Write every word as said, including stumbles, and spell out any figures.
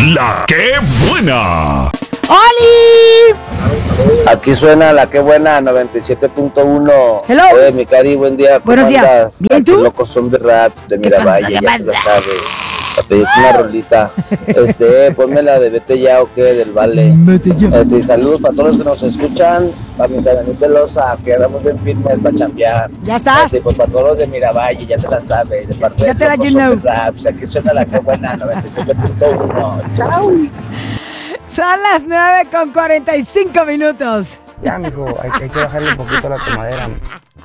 La que buena. ¡Oli! Aquí suena la que buena, noventa y siete punto uno. Hello. Oye, mi cari, buen día. ¿Cómo Buenos días. andas? ¿Bien Aquí tú? Locos Zombie Raps de ¿Qué pasa? Miravalle, ¿Qué ya se la pasa? sabe. Para pedirte una rolita. Este, ponme la de Vete Ya o qué, del Vale. Vete ya. Este, y saludos para todos los que nos escuchan. Para mi Daniel Velosa, que andamos bien firmes para chambear. ¿Ya estás? Este, pues para todos los de Miravalle, ya te la sabes. De parte Ya de te la Locos you know. Zombie Raps. Aquí suena la que buena, noventa y siete punto uno. Chao. Son las nueve con cuarenta y cinco minutos. Ya, mijo, hay, hay que bajarle un poquito a la tomadera.